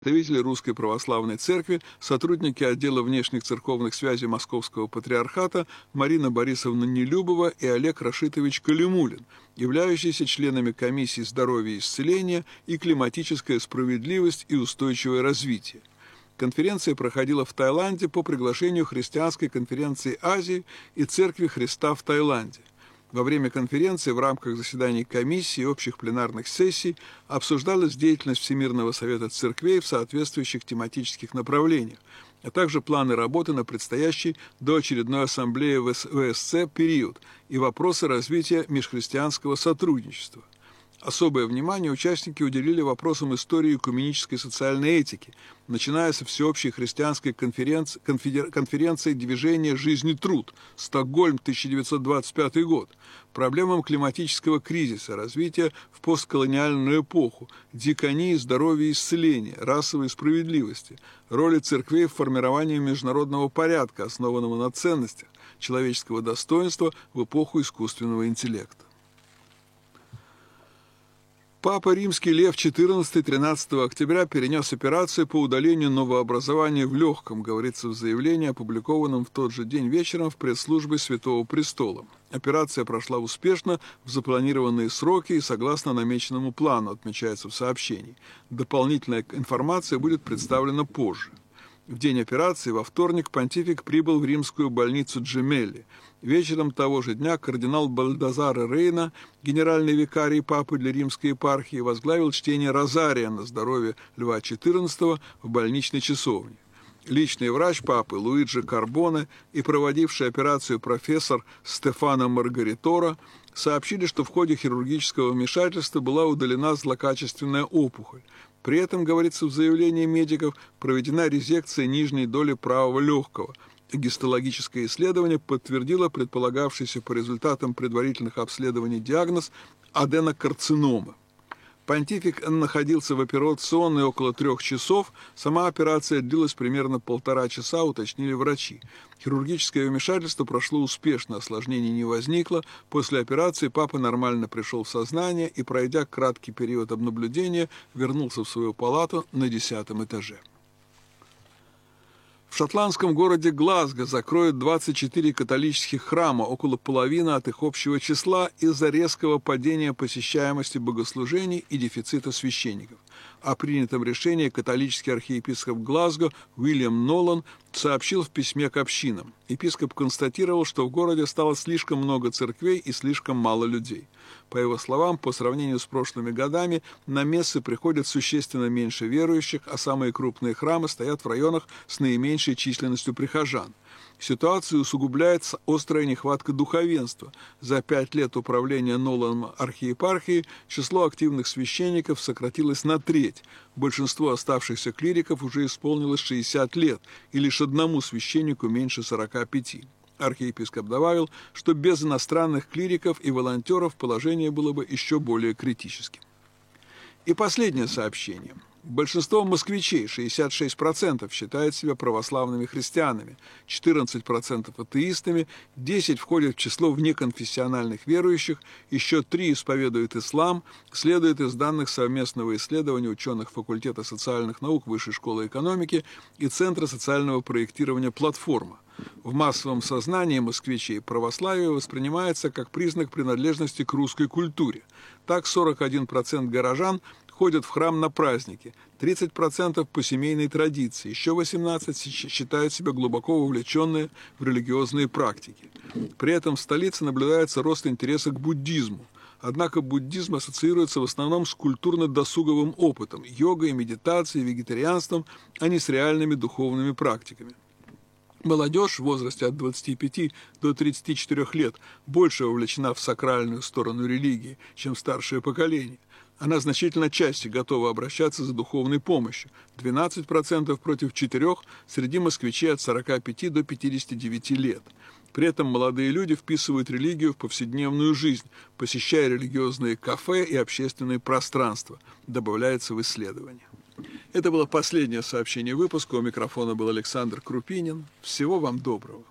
Представители Русской Православной Церкви, сотрудники отдела внешних церковных связей Московского Патриархата Марина Борисовна Нелюбова и Олег Рашитович Калимулин, являющиеся членами комиссии здоровья и исцеления и климатическая справедливость и устойчивое развитие. Конференция проходила в Таиланде по приглашению Христианской конференции Азии и Церкви Христа в Таиланде. Во время конференции в рамках заседаний комиссии и общих пленарных сессий обсуждалась деятельность Всемирного совета церквей в соответствующих тематических направлениях, а также планы работы на предстоящий до очередной ассамблеи ВСЦ период и вопросы развития межхристианского сотрудничества. Особое внимание участники уделили вопросам истории экуменической социальной этики, начиная со всеобщей христианской конференции движения «Жизнь и труд» Стокгольм, 1925 год, проблемам климатического кризиса, развития в постколониальную эпоху, диаконии, здоровья и исцеления, расовой справедливости, роли церквей в формировании международного порядка, основанного на ценностях, человеческого достоинства в эпоху искусственного интеллекта. Папа Римский Лев XIV 13 октября перенес операцию по удалению новообразования в легком, говорится в заявлении, опубликованном в тот же день вечером в пресс-службе Святого Престола. Операция прошла успешно в запланированные сроки и согласно намеченному плану, отмечается в сообщении. Дополнительная информация будет представлена позже. В день операции, во вторник, понтифик прибыл в римскую больницу Джемелли. Вечером того же дня кардинал Бальдазаре Рейна, генеральный викарий папы для римской епархии, возглавил чтение розария на здоровье Льва XIV в больничной часовне. Личный врач папы Луиджи Карбоне и проводивший операцию профессор Стефано Маргаритора сообщили, что в ходе хирургического вмешательства была удалена злокачественная опухоль. При этом, говорится в заявлении медиков, проведена резекция нижней доли правого легкого. Гистологическое исследование подтвердило предполагавшийся по результатам предварительных обследований диагноз аденокарцинома. Понтифик находился в операционной около 3 часов, сама операция длилась примерно 1,5 часа, уточнили врачи. Хирургическое вмешательство прошло успешно, осложнений не возникло. После операции папа нормально пришел в сознание и, пройдя краткий период обнаблюдения, вернулся в свою палату на 10-м этаже. В шотландском городе Глазго закроют 24 католических храма, около половины от их общего числа, из-за резкого падения посещаемости богослужений и дефицита священников. О принятом решении католический архиепископ Глазго Уильям Нолан сообщил в письме к общинам. Епископ констатировал, что в городе стало слишком много церквей и слишком мало людей. По его словам, по сравнению с прошлыми годами на мессы приходят существенно меньше верующих, а самые крупные храмы стоят в районах с наименьшей численностью прихожан. Ситуацию усугубляет острая нехватка духовенства. За 5 лет управления Ноланом архиепархией число активных священников сократилось на треть. Большинство оставшихся клириков уже исполнилось 60 лет, и лишь одному священнику меньше 45. Архиепископ добавил, что без иностранных клириков и волонтеров положение было бы еще более критическим. И последнее сообщение. Большинство москвичей, 66%, считают себя православными христианами, 14% атеистами, 10% входят в число внеконфессиональных верующих, еще 3% исповедуют ислам, следует из данных совместного исследования ученых факультета социальных наук Высшей школы экономики и Центра социального проектирования «Платформа». В массовом сознании москвичей православие воспринимается как признак принадлежности к русской культуре. Так 41% горожан ходят в храм на праздники, 30% по семейной традиции, еще 18% считают себя глубоко вовлеченные в религиозные практики. При этом в столице наблюдается рост интереса к буддизму. Однако буддизм ассоциируется в основном с культурно-досуговым опытом, йогой, медитацией, вегетарианством, а не с реальными духовными практиками. Молодежь в возрасте от 25 до 34 лет больше вовлечена в сакральную сторону религии, чем старшее поколение. Она значительно чаще готова обращаться за духовной помощью, 12% против 4% среди москвичей от 45 до 59 лет. При этом молодые люди вписывают религию в повседневную жизнь, посещая религиозные кафе и общественные пространства, добавляется в исследование. Это было последнее сообщение выпуска. У микрофона был Александр Крупинин. Всего вам доброго.